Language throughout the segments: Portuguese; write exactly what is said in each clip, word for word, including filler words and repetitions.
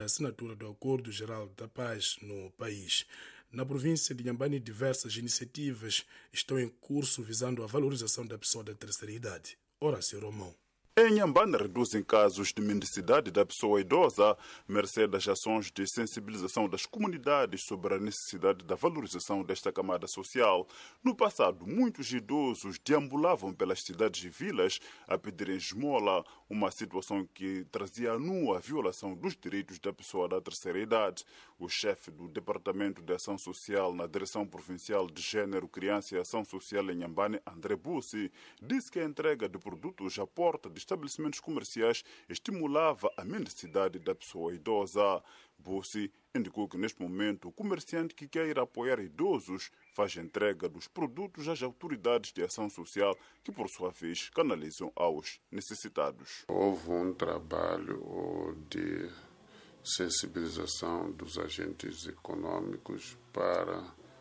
assinatura do Acordo Geral da Paz no país. Na província de Inhambane, diversas iniciativas estão em curso visando a valorização da pessoa da terceira idade. Horácio Romão. Em Inhambane, reduzem casos de mendicidade da pessoa idosa, mercê das ações de sensibilização das comunidades sobre a necessidade da valorização desta camada social. No passado, muitos idosos deambulavam pelas cidades e vilas a pedirem esmola, uma situação que trazia à nua a violação dos direitos da pessoa da terceira idade. O chefe do Departamento de Ação Social na Direção Provincial de Gênero, Criança e Ação Social em Inhambane, André Bussi, disse que a entrega de produtos à porta de estabelecimentos comerciais estimulava a mendicidade da pessoa idosa. Bussi indicou que neste momento o comerciante que quer ir apoiar idosos faz entrega dos produtos às autoridades de ação social que, por sua vez, canalizam aos necessitados. Houve um trabalho de sensibilização dos agentes econômicos para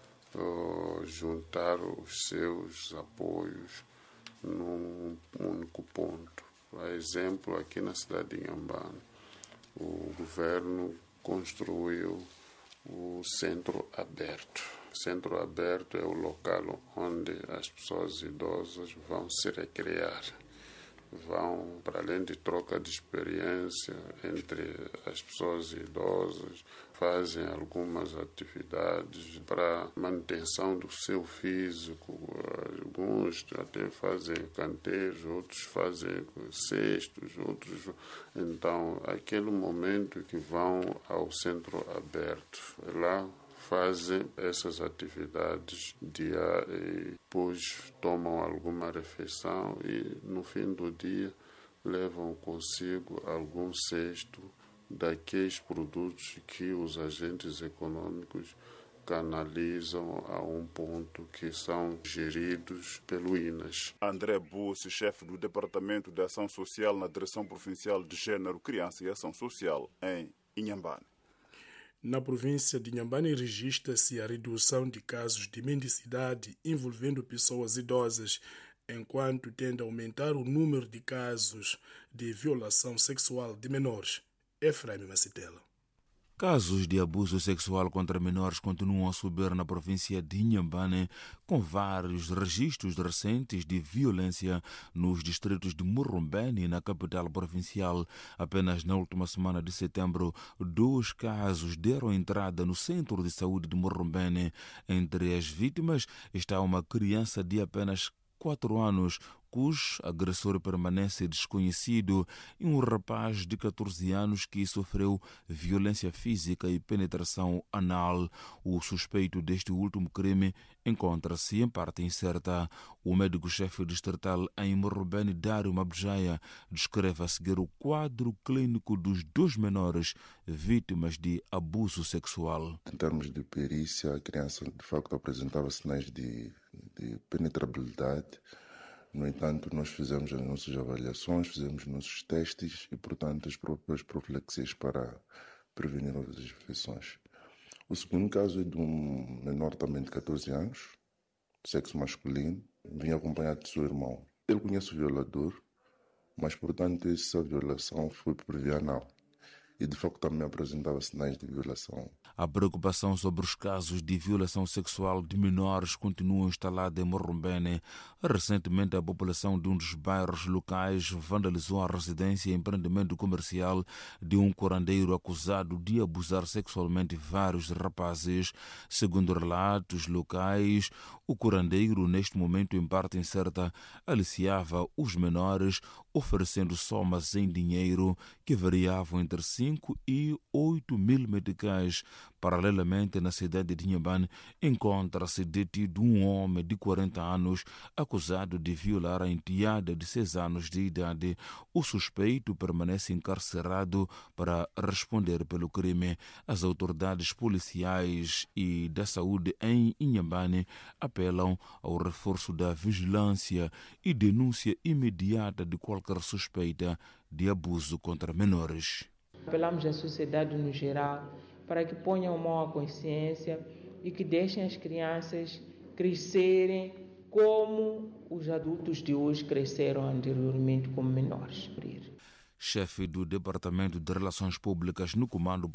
uh, juntar os seus apoios num único ponto. Por exemplo, aqui na cidade de Inhambane, o governo construiu o Centro Aberto. O Centro Aberto é o local onde as pessoas idosas vão se recrear. Vão, para além de troca de experiência entre as pessoas idosas, fazem algumas atividades para manutenção do seu físico. Alguns até fazem canteiros, outros fazem cestos, outros... Então, aquele momento que vão ao centro aberto, lá fazem essas atividades diárias e depois tomam alguma refeição e no fim do dia levam consigo algum cesto daqueles produtos que os agentes econômicos canalizam a um ponto que são geridos pelo I N A S. André Bussi, chefe do Departamento de Ação Social na Direção Provincial de Gênero, Criança e Ação Social em Inhambane. Na província de Inhambane, registra-se a redução de casos de mendicidade envolvendo pessoas idosas, enquanto tende a aumentar o número de casos de violação sexual de menores. Efraim Macitela. Casos de abuso sexual contra menores continuam a subir na província de Inhambane, com vários registros recentes de violência nos distritos de Murrumbene e na capital provincial. Apenas na última semana de setembro, dois casos deram entrada no centro de saúde de Murrumbene. Entre as vítimas está uma criança de apenas quatro anos, cujo agressor permanece desconhecido, e um rapaz de catorze anos que sofreu violência física e penetração anal. O suspeito deste último crime encontra-se em parte incerta. O médico-chefe distrital em Murrumbene, Dário Mabjaya, descreve a seguir o quadro clínico dos dois menores vítimas de abuso sexual. Em termos de perícia, a criança de facto apresentava sinais de, de penetrabilidade. No entanto, nós fizemos as nossas avaliações, fizemos os nossos testes e, portanto, as próprias profilaxias para prevenir outras infecções. O segundo caso é de um menor também de catorze anos, sexo masculino, vinha acompanhado de seu irmão. Ele conhece o violador, mas, portanto, essa violação foi por via anal. E, de facto, também apresentava sinais de violação. A preocupação sobre os casos de violação sexual de menores continua instalada em Murrumbene. Recentemente, a população de um dos bairros locais vandalizou a residência e empreendimento comercial de um curandeiro acusado de abusar sexualmente vários rapazes. Segundo relatos locais, o curandeiro, neste momento em parte incerta, aliciava os menores, oferecendo somas em dinheiro que variavam entre cinco e oito mil meticais. Paralelamente, na cidade de Inhambane, encontra-se detido um homem de quarenta anos acusado de violar a enteada de seis anos de idade. O suspeito permanece encarcerado para responder pelo crime. As autoridades policiais e da saúde em Inhambane apelam ao reforço da vigilância e denúncia imediata de qualquer suspeita de abuso contra menores. Apelamos à sociedade no geral para que ponham mão à consciência e que deixem as crianças crescerem como os adultos de hoje cresceram anteriormente como menores. Chefe do Departamento de Relações Públicas no Comando